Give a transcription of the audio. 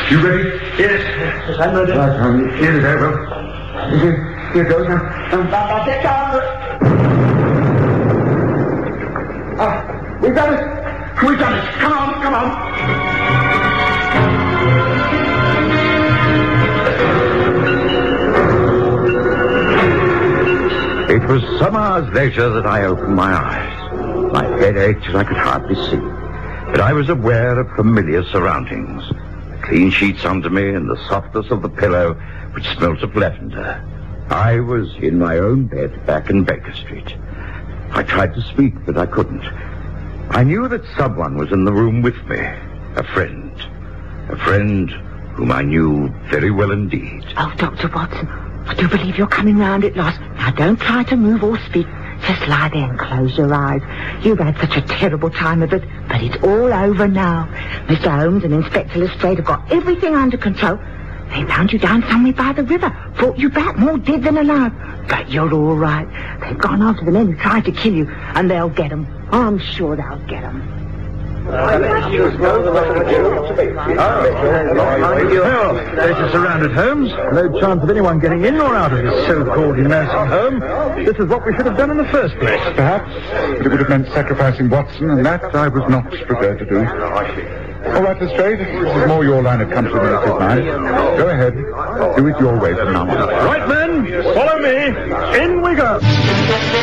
You ready? Yes, I'm ready. Right, here it goes. Here it goes now. Get down. We've got it. We've done it. Come on, come on. It was some hours later that I opened my eyes. My head ached and I could hardly see. But I was aware of familiar surroundings. The clean sheets under me and the softness of the pillow which smelt of lavender. I was in my own bed back in Baker Street. I tried to speak, but I couldn't. I knew that someone was in the room with me. A friend. A friend whom I knew very well indeed. Oh, Dr. Watson, I do believe you're coming round at last. Now, don't try to move or speak. Just lie there and close your eyes. You've had such a terrible time of it, but it's all over now. Mr. Holmes and Inspector Lestrade have got everything under control. They found you down somewhere by the river, brought you back more dead than alive. But you're all right. They've gone after the men who tried to kill you, and they'll get them. I'm sure they'll get them. Well, places surrounded, Holmes. No chance of anyone getting in or out of this so-called nursing home. This is what we should have done in the first place. Perhaps, but it would have meant sacrificing Watson, and that I was not prepared to do. All right, Lestrade, this is more your line of country than it is mine. Go ahead. Do it your way from now on. Right, men, follow me. In we go.